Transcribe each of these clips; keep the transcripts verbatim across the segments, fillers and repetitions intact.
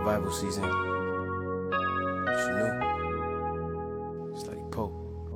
Bible season. What you knew? Study Pope.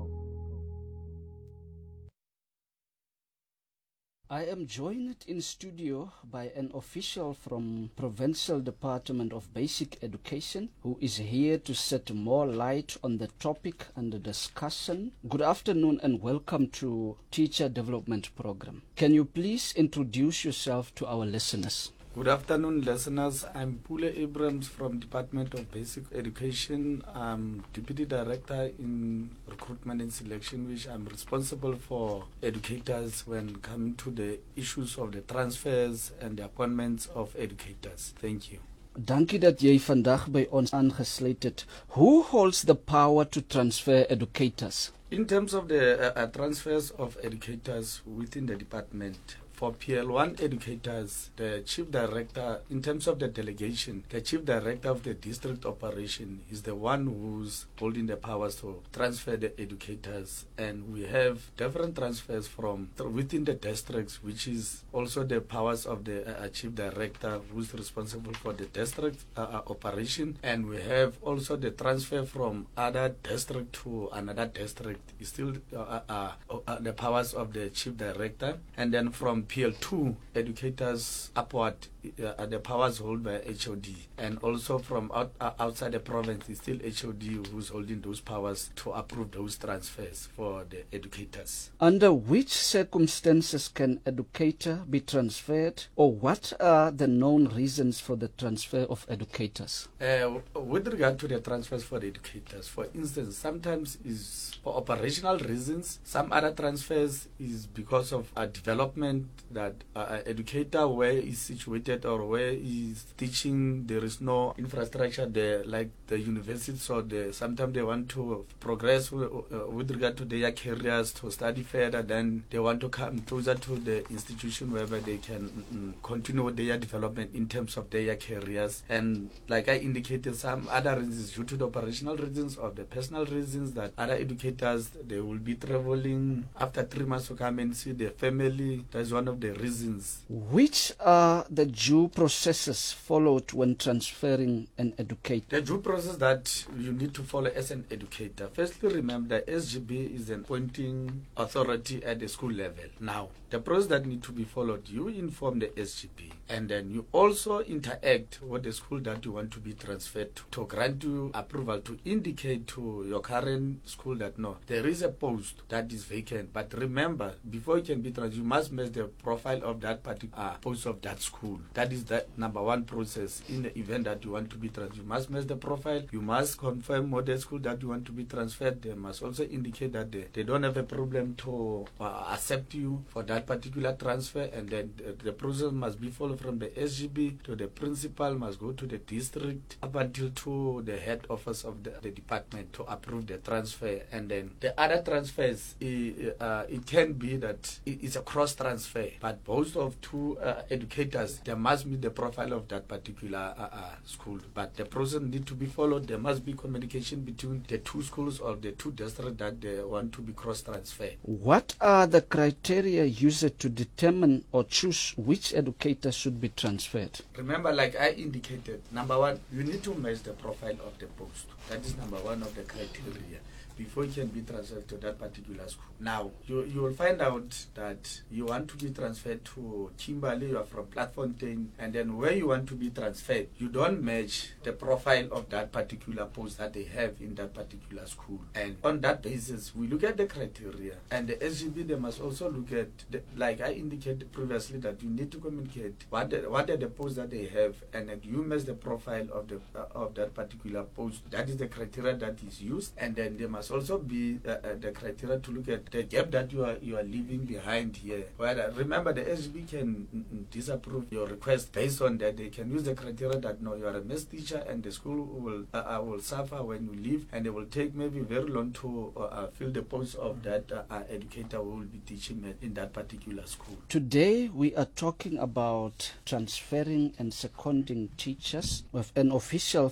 I am joined in studio by an official from Provincial Department of Basic Education who is here to shed more light on the topic under discussion. Good afternoon and welcome to Teacher Development Program. Can you please introduce yourself to our listeners? Good afternoon, listeners. I'm Pule Abrams from Department of Basic Education. I'm Deputy Director in Recruitment and Selection, which I'm responsible for educators when coming to the issues of the transfers and the appointments of educators. Thank you. Dankie dat jy vandag by ons aangesluit het. Who holds the power to transfer educators? In terms of the uh, uh, transfers of educators within the department, for P L one educators, the Chief Director, in terms of the delegation, the Chief Director of the district operation is the one who's holding the powers to transfer the educators. And we have different transfers from within the districts, which is also the powers of the uh, Chief Director who's responsible for the district uh, uh, operation. And we have also the transfer from other district to another district, is still uh, uh, uh, the powers of the Chief Director. And then from P L two educators upward uh, are the powers held by H O D, and also from out, uh, outside the province is still H O D who's holding those powers to approve those transfers for the educators. Under which circumstances can educator be transferred, or what are the known reasons for the transfer of educators? Uh, with regard to the transfers for the educators, for instance, sometimes is for operational reasons. Some other transfers is because of a development that uh, educator where is situated or where is teaching, there is no infrastructure there, like the university, so they, sometimes they want to progress w- uh, with regard to their careers, to study further, then they want to come closer to the institution wherever they can mm, continue their development in terms of their careers. And like I indicated, some other reasons due to the operational reasons or the personal reasons that other educators, they will be traveling after three months to come and see their family. That's one of the reasons. Which are the due processes followed when transferring an educator? The due process that you need to follow as an educator. Firstly, remember that S G B is an appointing authority at the school level. Now, the process that need to be followed, you inform the S G B, and then you also interact with the school that you want to be transferred to, to grant you approval, to indicate to your current school that no, there is a post that is vacant. But remember, before you can be transferred, you must match the profile of that particular uh, post of that school. That is the number one process in the event that you want to be transferred. You must match the profile. You must confirm what the school that you want to be transferred. They must also indicate that they, they don't have a problem to uh, accept you for that particular transfer. And then the, the process must be followed from the S G B to the principal, must go to the district up until to the head office of the, the department to approve the transfer. And then the other transfers, it, uh, it can be that it, it's a cross transfer, but both of two uh, educators, they must meet the profile of that particular uh, uh, school. But the process need to be followed. There must be communication between the two schools or the two districts that they want to be cross transferred. What are the criteria used to determine or choose which educator should be transferred? Remember, like I indicated, number one, you need to match the profile of the post. That is number one of the criteria before you can be transferred to that particular school. Now, you you will find out that you want to be transferred to Kimberley, you are from Platfontein, and then where you want to be transferred, you don't match the profile of that particular post that they have in that particular school. And on that basis, we look at the criteria. And the S G B, they must also look at, the, like I indicated previously, that you need to communicate what, the, what are the posts that they have, and then you match the profile of the uh, of that particular post. That is the criteria that is used. And then they must also be uh, uh, the criteria to look at the gap that you are you are leaving behind here. Well, uh, remember, the S G B can mm, disapprove your request based on that. They can use the criteria that no, you are a maths teacher and the school will uh, uh, will suffer when you leave, and it will take maybe very long to uh, uh, fill the post of that uh, uh, educator who will be teaching in that particular school. Today we are talking about transferring and seconding teachers with an official